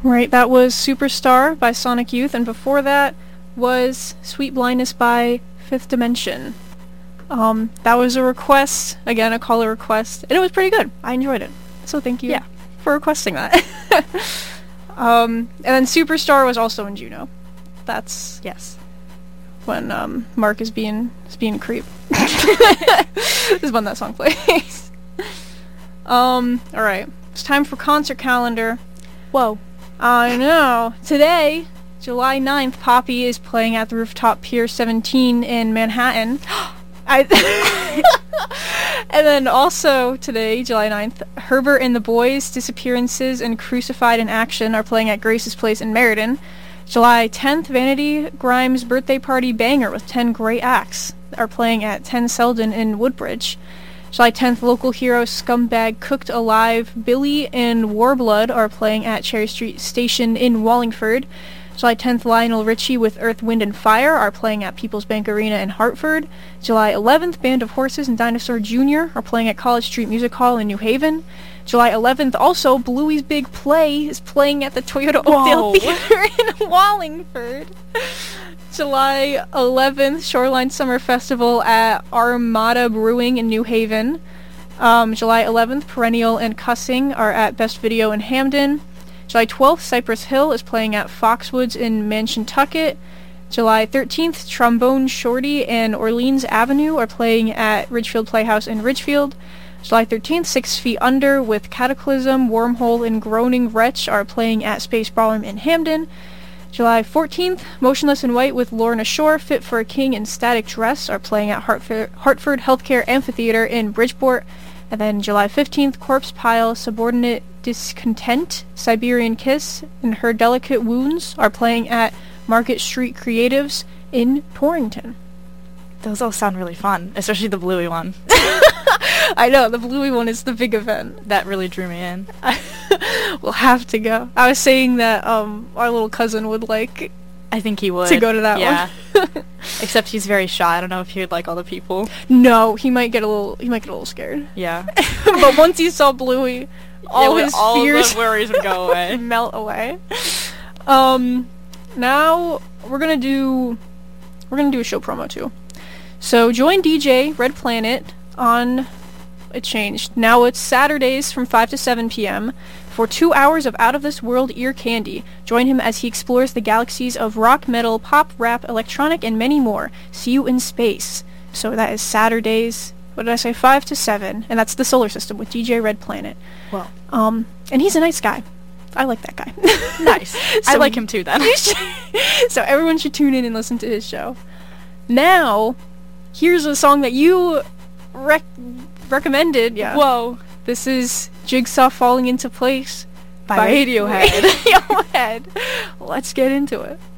Right, that was Superstar by Sonic Youth, and before that was Sweet Blindness by Fifth Dimension. That was a request, again, a caller request, and it was pretty good. I enjoyed it. So thank you for requesting that. And then Superstar was also in Juno. That's when Mark is being a creep. This is when that song plays. Alright. It's time for concert calendar. Whoa. I know. Today, July 9th, Poppy is playing at the Rooftop Pier 17 in Manhattan. And then also today, July 9th, Herbert and the Boys, Disappearances, and Crucified in Action are playing at Grace's Place in Meriden. July 10th, Vanity Grimes' birthday party banger with 10 great acts are playing at 10 Selden in Woodbridge. July 10th, local hero Scumbag Cooked Alive, Billy and Warblood are playing at Cherry Street Station in Wallingford. July 10th, Lionel Richie with Earth, Wind, and Fire are playing at People's Bank Arena in Hartford. July 11th, Band of Horses and Dinosaur Jr. are playing at College Street Music Hall in New Haven. July 11th, also, Bluey's Big Play is playing at the Toyota Oakdale Theater in Wallingford. July 11th, Shoreline Summer Festival at Armada Brewing in New Haven. July 11th, Perennial and Cussing are at Best Video in Hamden. July 12th, Cypress Hill is playing at Foxwoods in Manchuntucket. July 13th, Trombone Shorty and Orleans Avenue are playing at Ridgefield Playhouse in Ridgefield. July 13th, 6 Feet Under with Cataclysm, Wormhole, and Groaning Wretch are playing at Space Ballroom in Hamden. July 14th, Motionless in White with Lorna Shore, Fit for a King, and Static Dress are playing at Hartford Healthcare Amphitheater in Bridgeport. And then July 15th, Corpse Pile, Subordinate Discontent, Siberian Kiss, and Her Delicate Wounds are playing at Market Street Creatives in Torrington. Those all sound really fun, especially the Bluey one. I know, the Bluey one is the big event. That really drew me in. We'll have to go. I was saying that our little cousin would like... I think he would. To go to that one. Except he's very shy. I don't know if he would like all the people. No, he might get a little scared. Yeah. But once he saw Bluey, all his fears the worries would go away. Melt away. Now we're gonna do a show promo too. So join DJ Red Planet on... It changed. Now it's Saturdays from 5 to 7 p.m. for 2 hours of out-of-this-world ear candy. Join him as he explores the galaxies of rock, metal, pop, rap, electronic, and many more. See you in space. So that is Saturdays, what did I say, 5 to 7, and that's the Solar System with DJ Red Planet. Well. And he's a nice guy. I like that guy. Nice. So I like him too, then. So everyone should tune in and listen to his show. Now, here's a song that you recommended. Yeah. Whoa. This is Jigsaw Falling Into Place by Radiohead. Radiohead. Let's get into it.